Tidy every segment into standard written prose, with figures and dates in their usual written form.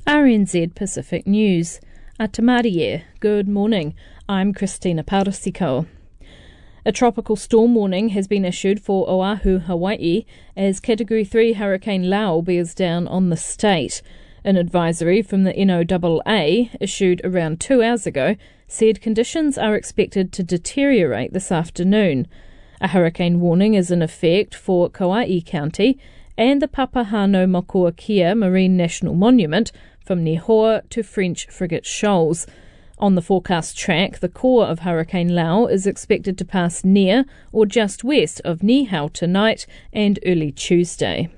RNZ Pacific News. Atamarie. Good morning. I'm Christina Parasiko. A tropical storm warning has been issued for Oahu, Hawaii, as Category 3 Hurricane Lau bears down on the state. An advisory from the NOAA, issued around 2 hours ago, said conditions are expected to deteriorate this afternoon. A hurricane warning is in effect for Kauai County and the Papahānaumokuākea Marine National Monument from Nihoa to French Frigate Shoals. On the forecast track, the core of Hurricane Lau is expected to pass near or just west of Niihau tonight and early Tuesday.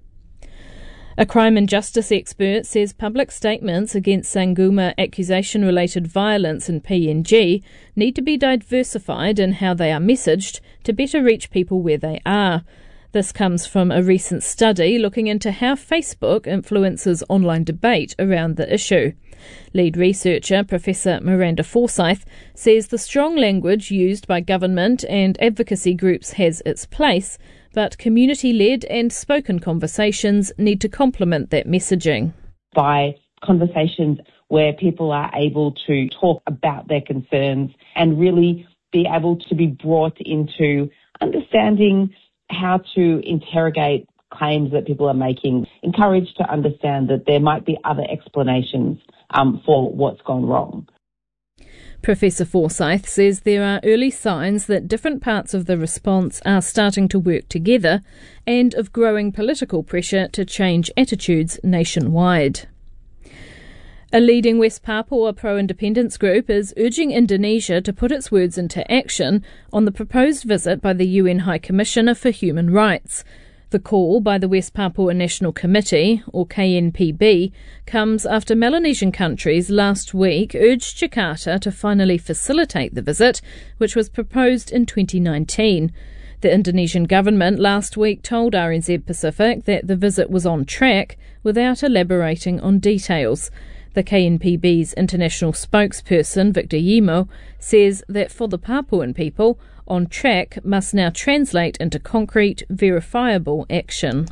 A crime and justice expert says public statements against Sanguma accusation-related violence in PNG need to be diversified in how they are messaged to better reach people where they are. This comes from a recent study looking into how Facebook influences online debate around the issue. Lead researcher Professor Miranda Forsyth says the strong language used by government and advocacy groups has its place, but community-led and spoken conversations need to complement that messaging. By conversations where people are able to talk about their concerns and really be able to be brought into understanding how to interrogate claims that people are making, encouraged to understand that there might be other explanations for what's gone wrong. Professor Forsyth says there are early signs that different parts of the response are starting to work together and of growing political pressure to change attitudes nationwide. A leading West Papua pro-independence group is urging Indonesia to put its words into action on the proposed visit by the UN High Commissioner for Human Rights. The call by the West Papua National Committee, or KNPB, comes after Melanesian countries last week urged Jakarta to finally facilitate the visit, which was proposed in 2019. The Indonesian government last week told RNZ Pacific that the visit was on track without elaborating on details. The KNPB's international spokesperson, Victor Yimo, says that for the Papuan people, on track must now translate into concrete, verifiable action.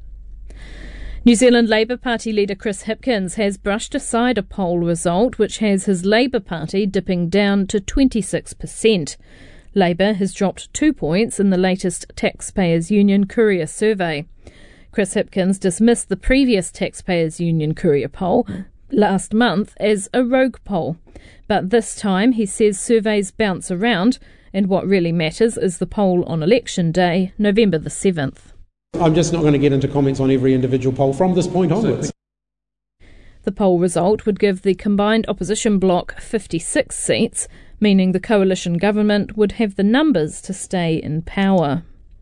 New Zealand Labour Party leader Chris Hipkins has brushed aside a poll result which has his Labour Party dipping down to 26%. Labour has dropped 2 points in the latest Taxpayers Union Courier survey. Chris Hipkins dismissed the previous Taxpayers Union Courier poll last month as a rogue poll. But this time he says surveys bounce around and what really matters is the poll on election day, November the 7th. I'm just not going to get into comments on every individual poll from this point onwards. The poll result would give the combined opposition bloc 56 seats, meaning the coalition government would have the numbers to stay in power.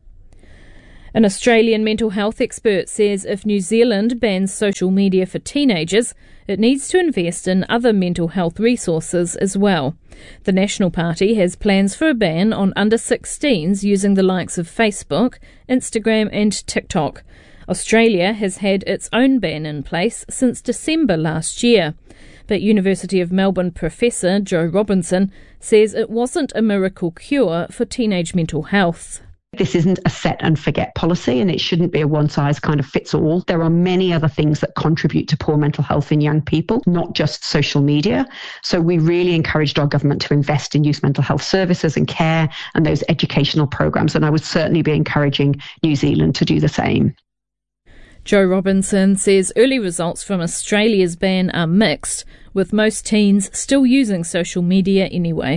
An Australian mental health expert says if New Zealand bans social media for teenagers, it needs to invest in other mental health resources as well. The National Party has plans for a ban on under-16s using the likes of Facebook, Instagram and TikTok. Australia has had its own ban in place since December last year. But University of Melbourne professor Joe Robinson says it wasn't a miracle cure for teenage mental health. This isn't a set and forget policy, and it shouldn't be a one size kind of fits all. There are many other things that contribute to poor mental health in young people, not just social media. So we really encouraged our government to invest in youth mental health services and care and those educational programs. And I would certainly be encouraging New Zealand to do the same. Joe Robinson says early results from Australia's ban are mixed, with most teens still using social media anyway.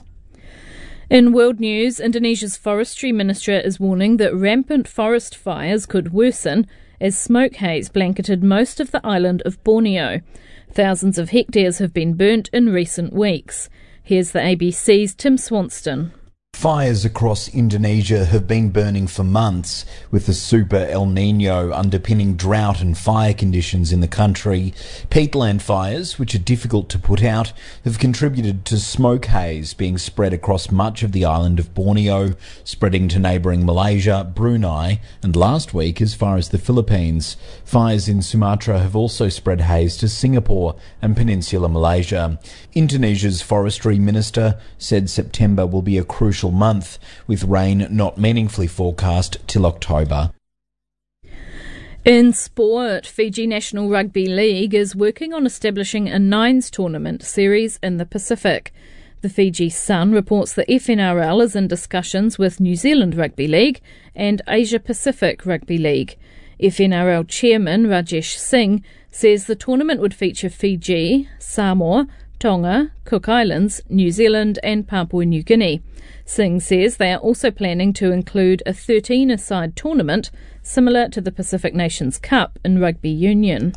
In world news, Indonesia's forestry minister is warning that rampant forest fires could worsen as smoke haze blanketed most of the island of Borneo. Thousands of hectares have been burnt in recent weeks. Here's the ABC's Tim Swanston. Fires across Indonesia have been burning for months, with the super El Niño underpinning drought and fire conditions in the country. Peatland fires, which are difficult to put out, have contributed to smoke haze being spread across much of the island of Borneo, spreading to neighbouring Malaysia, Brunei, and last week as far as the Philippines. Fires in Sumatra have also spread haze to Singapore and Peninsular Malaysia. Indonesia's forestry minister said September will be a crucial month, with rain not meaningfully forecast till October. In sport, Fiji National Rugby League is working on establishing a nines tournament series in the Pacific. The Fiji Sun reports the FNRL is in discussions with New Zealand Rugby League and Asia Pacific Rugby League. FNRL Chairman Rajesh Singh says the tournament would feature Fiji, Samoa, Tonga, Cook Islands, New Zealand and Papua New Guinea. Singh says they are also planning to include a 13-a-side tournament similar to the Pacific Nations Cup in rugby union.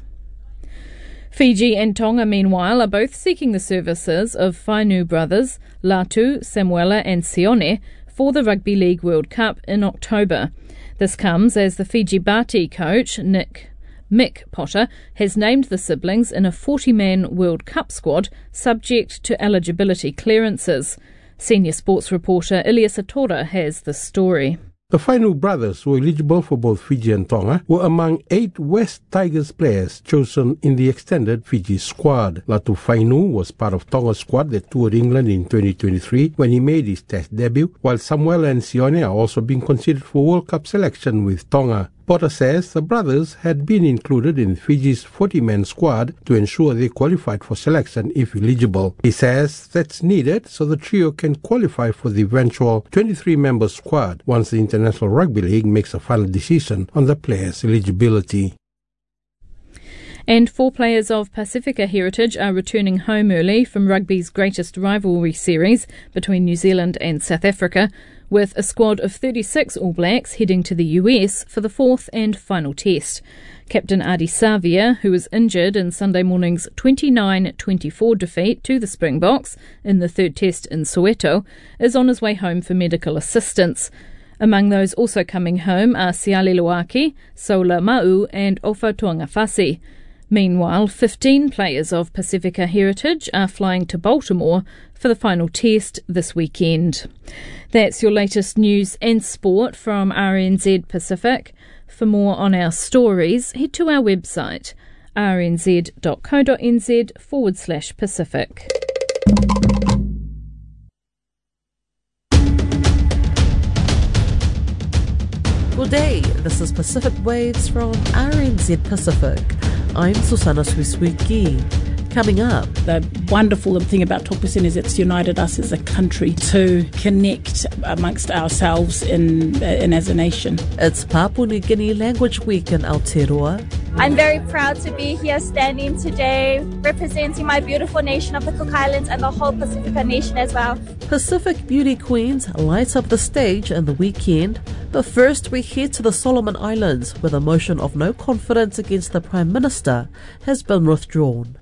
Fiji and Tonga, meanwhile, are both seeking the services of Fainu brothers Latu, Samuela and Sione for the Rugby League World Cup in October. This comes as the Fiji Bati coach, Mick Potter, has named the siblings in a 40-man World Cup squad subject to eligibility clearances. Senior sports reporter Ilias Atora has the story. The Fainu brothers, who were eligible for both Fiji and Tonga, were among 8 West Tigers players chosen in the extended Fiji squad. Latu Fainu was part of Tonga's squad that toured England in 2023 when he made his Test debut, while Samuel and Sione are also being considered for World Cup selection with Tonga. Potter says the brothers had been included in Fiji's 40-man squad to ensure they qualified for selection if eligible. He says that's needed so the trio can qualify for the eventual 23-member squad once the International Rugby League makes a final decision on the players' eligibility. And 4 players of Pacifica heritage are returning home early from rugby's greatest rivalry series between New Zealand and South Africa, with a squad of 36 All Blacks heading to the US for the 4th and final test. Captain Adi Savia, who was injured in Sunday morning's 29-24 defeat to the Springboks in the 3rd test in Soweto, is on his way home for medical assistance. Among those also coming home are Siale Luaki, Sola Mau and Ofa Tuangafasi. Meanwhile, 15 players of Pacifica heritage are flying to Baltimore for the final test this weekend. That's your latest news and sport from RNZ Pacific. For more on our stories, head to our website rnz.co.nz/Pacific. Good day, this is Pacific Waves from RNZ Pacific. I'm Susana Swiswiki. Coming up, the wonderful thing about Talk Percent is it's united us as a country to connect amongst ourselves and as a nation. It's Papua New Guinea Language Week in Aotearoa. I'm very proud to be here standing today, representing my beautiful nation of the Cook Islands and the whole Pacifica nation as well. Pacific Beauty Queens light up the stage in the weekend. But first we head to the Solomon Islands, where the motion of no confidence against the Prime Minister has been withdrawn.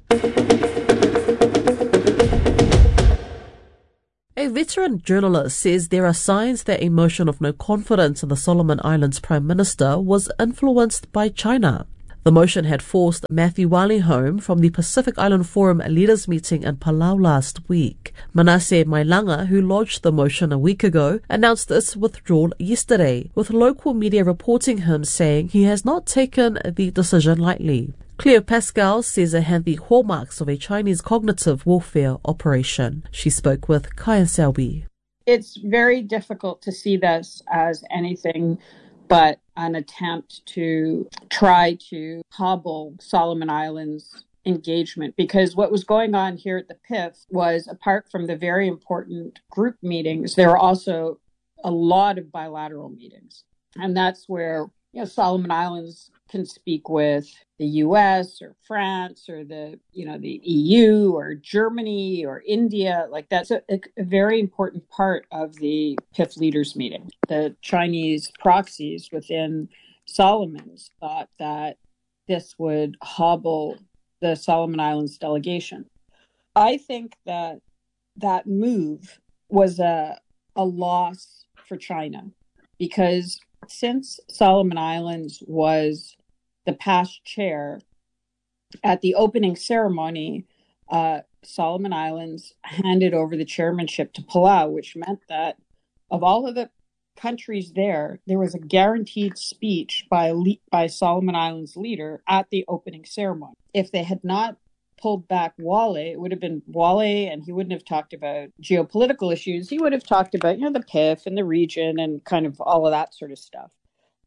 A veteran journalist says there are signs that a motion of no confidence in the Solomon Islands Prime Minister was influenced by China. The motion had forced Matthew Wali home from the Pacific Island Forum leaders meeting in Palau last week. Manasseh Mailanga, who lodged the motion a week ago, announced its withdrawal yesterday, with local media reporting him saying he has not taken the decision lightly. Cleo Pascal says it had the hallmarks of a Chinese cognitive warfare operation. She spoke with Kaya Selby. It's very difficult to see this as anything but an attempt to try to hobble Solomon Islands engagement, because what was going on here at the PIF was, apart from the very important group meetings, there were also a lot of bilateral meetings. And that's where, Solomon Islands can speak with the US or France or the EU or Germany or India. Like, that's a very important part of the PIF leaders meeting. The Chinese proxies within Solomons thought that this would hobble the Solomon Islands delegation. I think that move was a loss for China, because since Solomon Islands was the past chair at the opening ceremony, Solomon Islands handed over the chairmanship to Palau, which meant that of all of the countries there was a guaranteed speech by Solomon Islands leader at the opening ceremony. If they had not pulled back Wale, it would have been Wale, and he wouldn't have talked about geopolitical issues. He would have talked about, the PIF and the region and kind of all of that sort of stuff.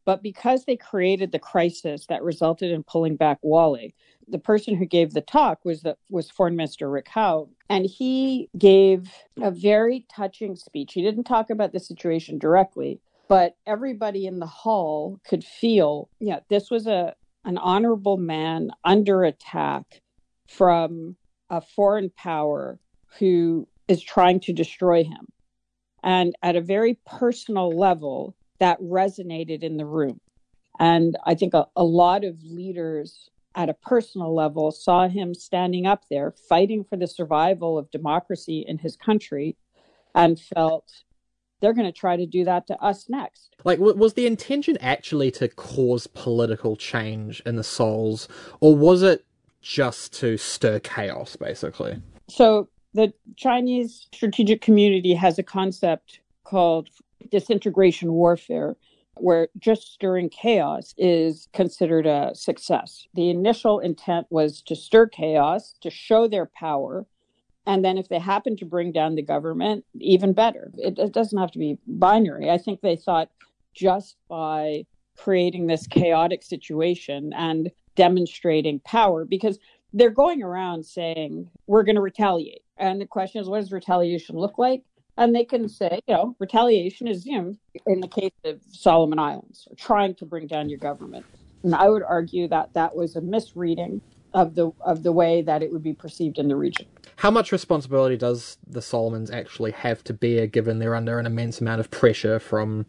But because they created the crisis that resulted in pulling back Wally, the person who gave the talk was Foreign Minister Rick Howe, and he gave a very touching speech. He didn't talk about the situation directly, but everybody in the hall could feel, this was an honorable man under attack from a foreign power who is trying to destroy him. And at a very personal level, that resonated in the room. And I think a lot of leaders at a personal level saw him standing up there fighting for the survival of democracy in his country and felt they're going to try to do that to us next. Like, was the intention actually to cause political change in the Sols, or was it just to stir chaos, basically? So the Chinese strategic community has a concept called disintegration warfare, where just stirring chaos is considered a success. The initial intent was to stir chaos, to show their power, and then if they happen to bring down the government, even better. It doesn't have to be binary. I think they thought just by creating this chaotic situation and demonstrating power, because they're going around saying, we're going to retaliate. And the question is, what does retaliation look like? And they can say, retaliation is, in the case of Solomon Islands, trying to bring down your government. And I would argue that that was a misreading of the way that it would be perceived in the region. How much responsibility does the Solomons actually have to bear, given they're under an immense amount of pressure from,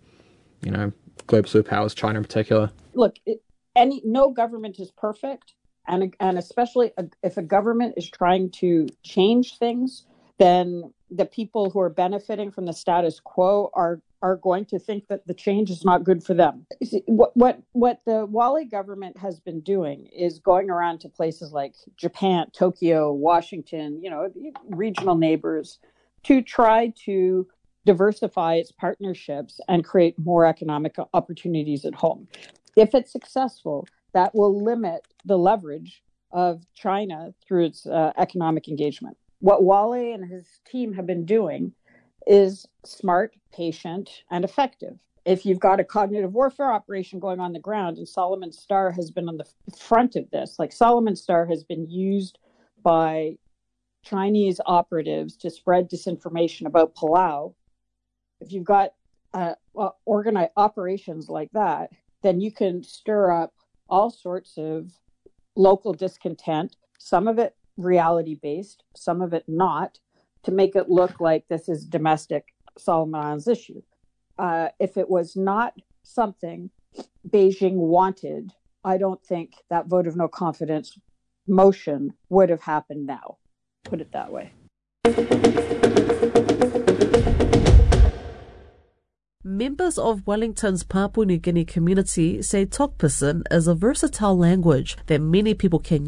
global superpowers, China in particular? Look, no government is perfect, and especially if a government is trying to change things, then the people who are benefiting from the status quo are going to think that the change is not good for them. What the Wally government has been doing is going around to places like Japan, Tokyo, Washington, regional neighbors, to try to diversify its partnerships and create more economic opportunities at home. If it's successful, that will limit the leverage of China through its economic engagement. What Wally and his team have been doing is smart, patient, and effective. If you've got a cognitive warfare operation going on the ground, and Solomon Star has been on the front of this, like Solomon Star has been used by Chinese operatives to spread disinformation about Palau. If you've got organized operations like that, then you can stir up all sorts of local discontent, some of it reality-based, some of it not, to make it look like this is domestic Solomon Islands issue. If it was not something Beijing wanted, I don't think that vote of no confidence motion would have happened now. Put it that way. Members of Wellington's Papua New Guinea community say Tok Pisin is a versatile language that many people can